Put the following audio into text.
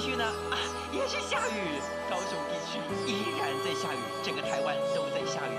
区呢也是下雨，高雄地区依然在下雨，整个台湾都在下雨。